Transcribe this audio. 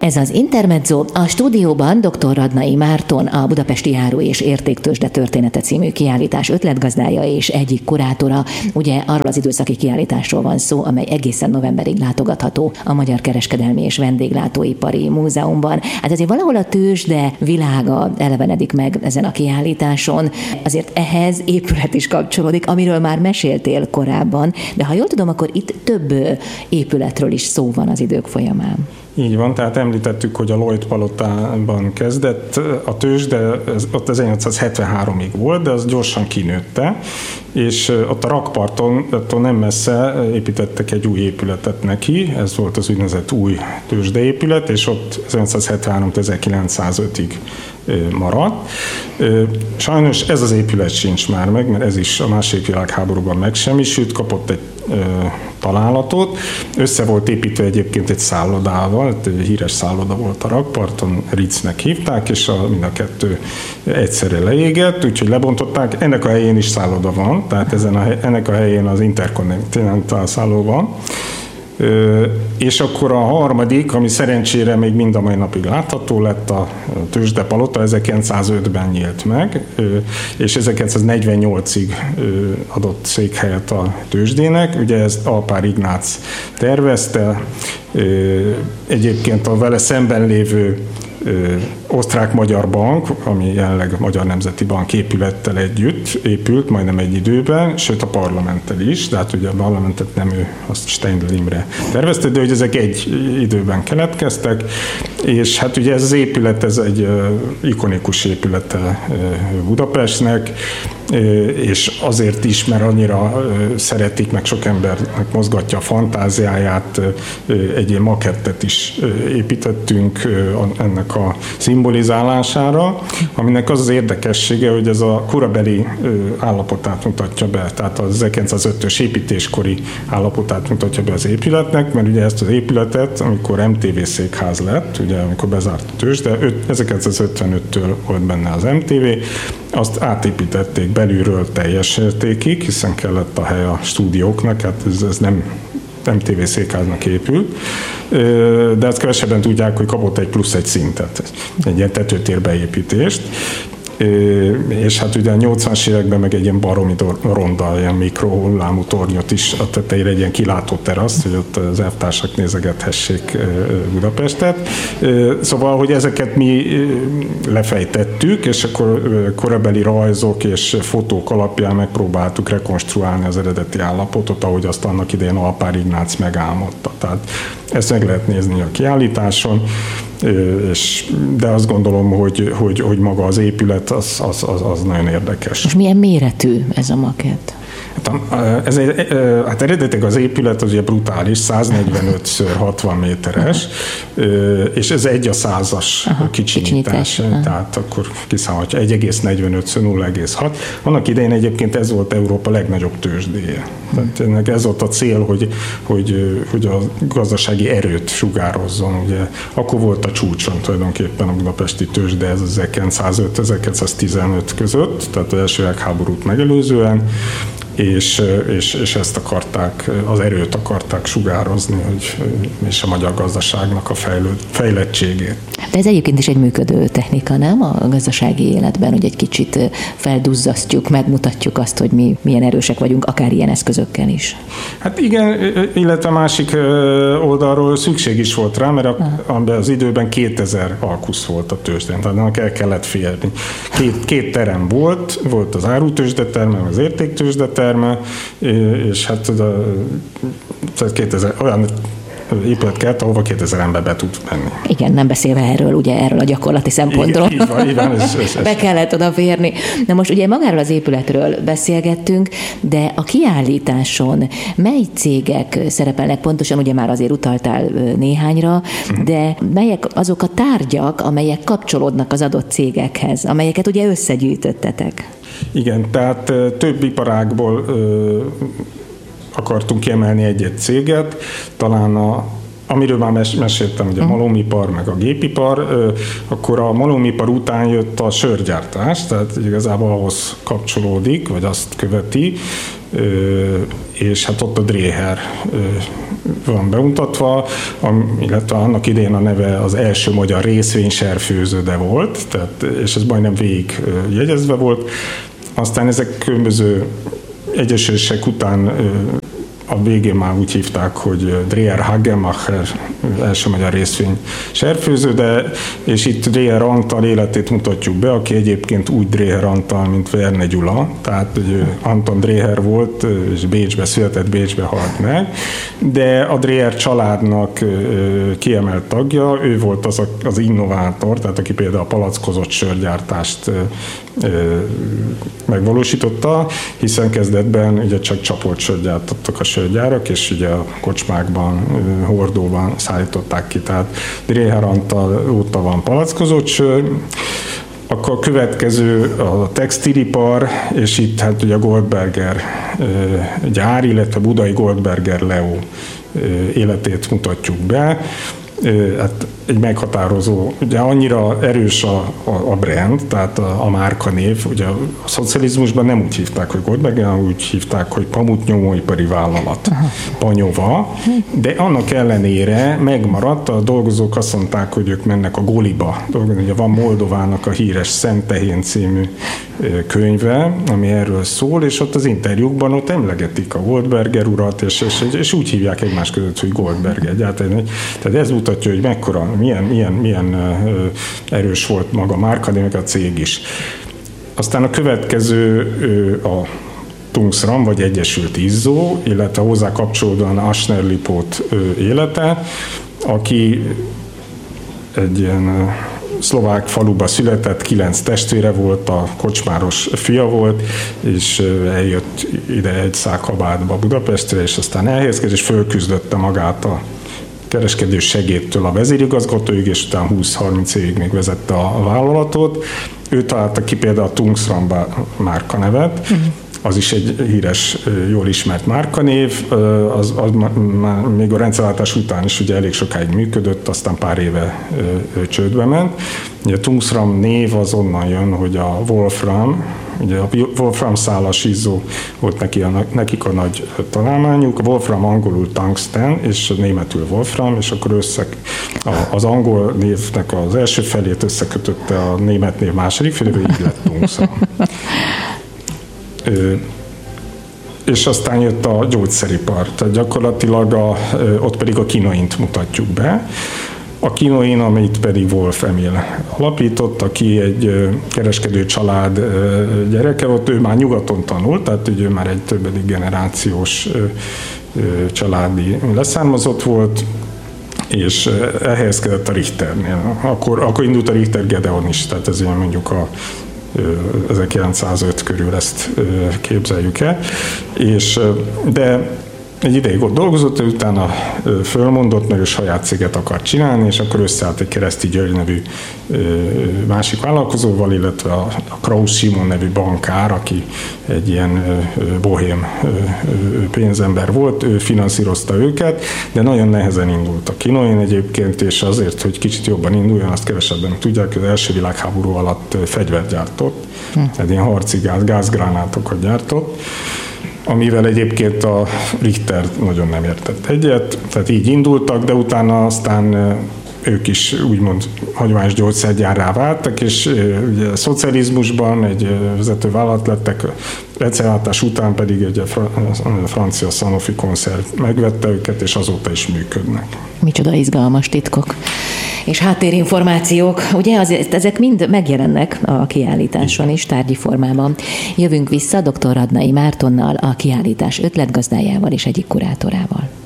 Ez az Intermezzo, a stúdióban dr. Radnai Márton, a Budapesti Áru- és Értéktőzsde története című kiállítás ötletgazdája és egyik kurátora. Ugye arról az időszaki kiállításról van szó, amely egészen novemberig látogatható a Magyar Kereskedelmi és Vendéglátóipari Múzeumban. Hát azért valahol a tőzsde világa elevenedik meg ezen a kiállításon. Azért ehhez épület is kapcsolódik, amiről már meséltél korábban, de ha jól tudom, akkor itt több épületről is szó van az idők folyamán. Így van, tehát említettük, hogy a Lloyd palotában kezdett a tőzsde, ott 1873-ig volt, de az gyorsan kinőtte, és ott a rakparton, attól nem messze építettek egy új épületet neki, ez volt az úgynevezett új tőzsdeépület, és ott 1973-1905-ig maradt. Sajnos ez az épület sincs már meg, mert ez is a második világháborúban megsemmisült, kapott egy találatot. Össze volt építve egyébként egy szállodával, egy híres szálloda volt a rakparton, Ritznek hívták, és mind a kettő egyszerre leégett, úgyhogy lebontották. Ennek a helyén is szálloda van, tehát ennek a helyén az Intercontinental szálló van. És akkor a harmadik, ami szerencsére még mind a mai napig látható lett, a tőzsdepalota 1905-ben nyílt meg, és 1948-ig adott székhelyet a tőzsdének. Ugye ezt Alpár Ignác tervezte, egyébként a vele szemben lévő Osztrák-Magyar Bank, ami jelenleg Magyar Nemzeti Bank épülettel együtt épült, majdnem egy időben, sőt a parlamenttel is, de hát ugye a parlamentet nem ő, azt Steindl Imre tervezte, de hogy ezek egy időben keletkeztek, és hát ugye ez az épület, ez egy ikonikus épülete Budapestnek, és azért is, mert annyira szeretik, meg sok embernek mozgatja a fantáziáját, egy ilyen makettet is építettünk ennek a szimbolizálására, aminek az az érdekessége, hogy ez a korabeli állapotát mutatja be, tehát az 1905-ös építéskori állapotát mutatja be az épületnek, mert ugye ezt az épületet, amikor MTV székház lett, ugye amikor bezárt a tőzsde, 1955-től volt benne az MTV, azt átépítették belülről teljes értékig, hiszen kellett a hely a stúdióknak, hát ez nem MTV székháznak épült, de azt kevesebben tudják, hogy kapott egy plusz egy szintet, egy ilyen tetőtérbeépítést, és hát ugye a 80-as években meg egy ilyen baromi ronda, ilyen mikrohullámú tornyot is a tetejére, egy ilyen kilátó teraszt, hogy ott az elvtársak nézegethessék Budapestet. Szóval, hogy ezeket mi lefejtettük, és akkor korabeli rajzok és fotók alapján megpróbáltuk rekonstruálni az eredeti állapotot, ahogy azt annak idején Alpár Ignác megálmodta. Tehát ezt meg lehet nézni a kiállításon, de azt gondolom, hogy maga az épület az nagyon érdekes. És milyen méretű ez a makett? Hát eredetileg az épület az ugye brutális, 145x60 méteres, és ez 1/100-as kicsinyítás, tehát akkor kiszámolhatja 1,45x0,6. Annak idején egyébként ez volt Európa legnagyobb tőzsdéje. Tehát ennek ez volt a cél, hogy a gazdasági erőt sugározzon. Ugye akkor volt a csúcson tulajdonképpen a budapesti tőzsde, ez 1905-1915 között, tehát az első világháborút megelőzően, és ezt akarták, az erőt akarták sugározni, és a magyar gazdaságnak a fejlettségét. De ez egyébként is egy működő technika, nem? A gazdasági életben, hogy egy kicsit felduzzasztjuk, megmutatjuk azt, hogy mi milyen erősek vagyunk, akár ilyen eszközökkel is. Hát igen, illetve a másik oldalról szükség is volt rá, mert az időben 2000 alkusz volt a tőzsdén, tehát annak el kellett férni. Két terem volt az árutőzsdeterme, az értéktőzsdeterme, és hát 2000 olyan épület kellett, ahova 2000 ember be tud menni. Igen, nem beszélve erről a gyakorlati szempontról. Így van, ez. Be kellett odaférni. Na most ugye magáról az épületről beszélgettünk, de a kiállításon mely cégek szerepelnek pontosan, ugye már azért utaltál néhányra, de melyek azok a tárgyak, amelyek kapcsolódnak az adott cégekhez, amelyeket ugye összegyűjtöttetek? Igen, tehát több iparágból akartunk kiemelni egy-egy céget, talán amiről már meséltem, hogy a malomipar, meg a gépipar, akkor a malomipar után jött a sörgyártás, tehát igazából ahhoz kapcsolódik, vagy azt követi, és hát ott a Dreher van bemutatva, illetve annak idején a neve az első magyar részvényserfőződe volt, tehát, és ez majdnem végig jegyezve volt. Aztán ezek különböző egyesülések után a végén már úgy hívták, hogy Dreher Hagenmacher, első magyar részvény serfőződe, és itt Dreher Antal életét mutatjuk be, aki egyébként úgy Dreher Antal, mint Verne Gyula, tehát Anton Dreher volt, és Bécsbe született, Bécsbe halt meg, de a Dreher családnak kiemelt tagja, ő volt az innovátor, tehát aki például a palackozott sörgyártást megvalósította, hiszen kezdetben ugye csak csapolt sört gyártottak a sörgyárak, és ugye a kocsmákban, hordóban szállították ki, tehát Dreher Antal óta van palackozott sör. Akkor a következő a textilipar, és itt hát ugye a Goldberger gyár, illetve Budai Goldberger Leo életét mutatjuk be. Hát egy meghatározó, ugye annyira erős a brand, tehát a márkanév, ugye a szocializmusban nem úgy hívták, hogy Goldberger, hanem úgy hívták, hogy Pamut Nyomóipari Vállalat, Panyova, de annak ellenére megmaradt, a dolgozók azt mondták, hogy ők mennek a Goliba. Ugye van Moldovának a híres Szent Tehén című könyve, ami erről szól, és ott az interjúkban ott emlegetik a Goldberger urat, és úgy hívják egymás között, hogy Goldberger. Tehát ez mutatja, hogy mekkora, milyen erős volt maga a márkanév, meg a cég is. Aztán a következő a Tungsram, vagy Egyesült Izzó, illetve hozzá kapcsolódóan Aschner Lipót élete, aki egy ilyen szlovák faluba született, 9 testvére volt, a kocsmáros fia volt, és eljött ide egy szál kabátba Budapestre, és aztán elhelyezkedett, és fölküzdötte magát a kereskedő segédtől a vezérigazgatóig, és utána 20-30 évig még vezette a vállalatot. Ő találta ki például a Tungsram márkanevet, az is egy híres, jól ismert márkanév, az már még a rendszerváltás után is ugye elég sokáig működött, aztán pár éve csődbe ment. Ugye a Tungsram név az onnan jön, hogy a Wolfram, ugye a Wolfram szálas izzó volt nekik a nagy találmányuk, a Wolfram angolul tungsten, és németül Wolfram, és akkor az angol névnek az első felét összekötötte a német név második felével, így lett Tungsram. És aztán jött a gyógyszeripar, tehát gyakorlatilag ott pedig a Kinoint mutatjuk be. A Kinoin, amit pedig Wolf Emil alapított, aki egy kereskedő család gyereke volt, ő már nyugaton tanult, tehát ő már egy többedik generációs családi leszármazott volt, és elhelyezkedett a Richternél. Akkor indult a Richter Gedeon is, tehát ez ilyen mondjuk a 1905 körül ezt képzeljük el, de egy ideig ott dolgozott, utána fölmondott, mert ő saját céget akart csinálni, és akkor összeállt egy Kereszti György nevű másik vállalkozóval, illetve a Krausz Simon nevű bankár, aki egy ilyen bohém pénzember volt, ő finanszírozta őket, de nagyon nehezen indult a Kinoin egyébként, és azért, hogy kicsit jobban induljon, azt kevesebben tudják, hogy az első világháború alatt fegyvert gyártott, tehát ilyen harci gázgránátokat gyártott, amivel egyébként a Richter nagyon nem értett egyet, tehát így indultak, de utána aztán ők is úgymond hagyományos gyógyszergyárrá váltak, és ugye a szocializmusban egy vezető vállalat lettek, rendszerváltás után pedig egy francia Sanofi koncern megvette őket, és azóta is működnek. Micsoda izgalmas titkok. És háttérinformációk, ugye ezek mind megjelennek a kiállításon is, tárgyi formában. Jövünk vissza dr. Radnai Mártonnal, a kiállítás ötletgazdájával és egyik kurátorával.